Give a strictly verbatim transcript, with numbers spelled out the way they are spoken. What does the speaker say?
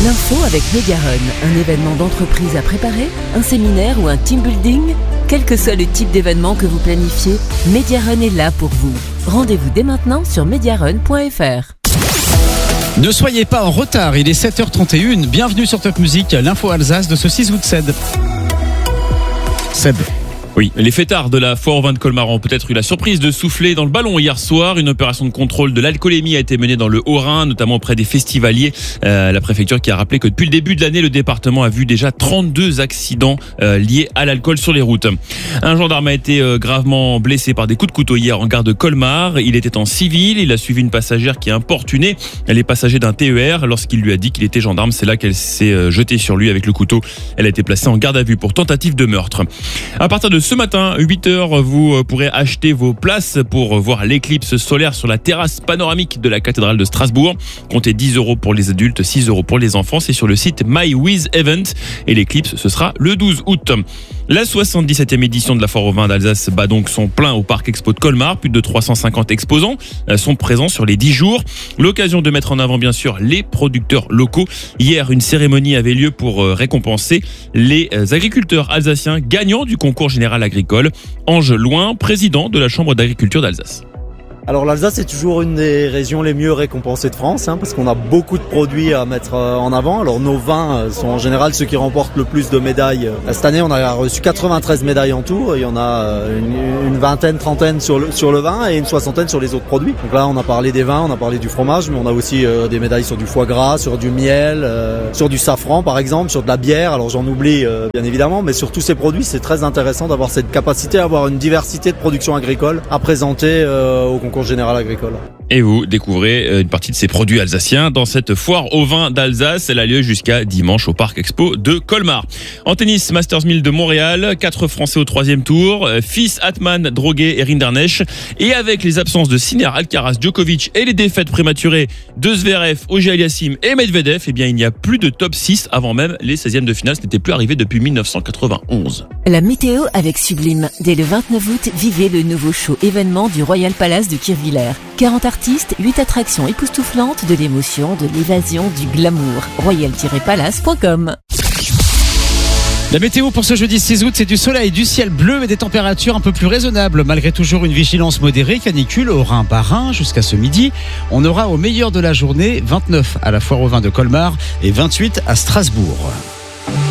L'info avec Mediarun, un événement d'entreprise à préparer, un séminaire ou un team building. Quel que soit le type d'événement que vous planifiez, Mediarun est là pour vous. Rendez-vous dès maintenant sur mediarun point f r. Ne soyez pas en retard, il est sept heures trente et une. Bienvenue sur Top Music, l'info Alsace de ce six août. Seb. Seb. Oui, les fêtards de la foire au vin de Colmar ont peut-être eu la surprise de souffler dans le ballon hier soir. Une opération de contrôle de l'alcoolémie a été menée dans le Haut-Rhin, notamment auprès des festivaliers. Euh, la préfecture qui a rappelé que depuis le début de l'année, le département a vu déjà trente-deux accidents euh, liés à l'alcool sur les routes. Un gendarme a été euh, gravement blessé par des coups de couteau hier en gare de Colmar. Il était en civil, il a suivi une passagère qui a importuné les passagers d'un T E R. Lorsqu'il lui a dit qu'il était gendarme, c'est là qu'elle s'est euh, jetée sur lui avec le couteau. Elle a été placée en garde à vue pour tentative de meurtre. À partir de ce matin, huit heures, vous pourrez acheter vos places pour voir l'éclipse solaire sur la terrasse panoramique de la cathédrale de Strasbourg. Comptez dix euros pour les adultes, six euros pour les enfants. C'est sur le site MyWiz Event et l'éclipse, ce sera le douze août. La soixante-dix-septième édition de la foire au vin d'Alsace bat donc son plein au Parc Expo de Colmar. Plus de trois cent cinquante exposants sont présents sur les dix jours. L'occasion de mettre en avant bien sûr les producteurs locaux. Hier, une cérémonie avait lieu pour récompenser les agriculteurs alsaciens gagnants du concours général agricole. Ange Loin, président de la Chambre d'agriculture d'Alsace. Alors l'Alsace est toujours une des régions les mieux récompensées de France, hein, parce qu'on a beaucoup de produits à mettre en avant. Alors nos vins sont en général ceux qui remportent le plus de médailles. Cette année, on a reçu quatre-vingt-treize médailles en tout. Il y en a une, une vingtaine, trentaine sur le, sur le vin et une soixantaine sur les autres produits. Donc là, on a parlé des vins, on a parlé du fromage, mais on a aussi euh, des médailles sur du foie gras, sur du miel, euh, sur du safran par exemple, sur de la bière. Alors j'en oublie euh, bien évidemment, mais sur tous ces produits, c'est très intéressant d'avoir cette capacité à avoir une diversité de production agricole à présenter euh, au concours général agricole. Et vous découvrez une partie de ces produits alsaciens dans cette foire au vin d'Alsace. Elle a lieu jusqu'à dimanche au Parc Expo de Colmar. En tennis, Masters mille de Montréal, quatre Français au troisième tour, Fils, Atman, Droguet et Rinderknecht. Et avec les absences de Sinner, Alcaraz, Djokovic et les défaites prématurées de Zverev, Auger-Aliassime et Medvedev, eh bien il n'y a plus de top six avant même les seizièmes de finale. Ce n'était plus arrivé depuis dix-neuf cent quatre-vingt-onze. La météo avec Sublime. Dès le vingt-neuf août, vivez le nouveau show événement du Royal Palace de Kirchwiller. quarante artistes, huit attractions époustouflantes, de l'émotion, de l'évasion, du glamour. royal tiret palace point com. La météo pour ce jeudi six août, c'est du soleil, du ciel bleu et des températures un peu plus raisonnables. Malgré toujours une vigilance modérée, canicule au Rhin-Bas-Rhin jusqu'à ce midi. On aura au meilleur de la journée vingt-neuf à la foire au vin de Colmar et vingt-huit à Strasbourg.